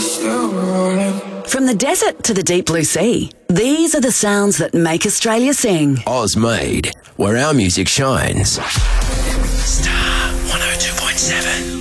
From the desert to the deep blue sea, these are the sounds that make Australia sing. Oz made, where our music shines. Star 102.7.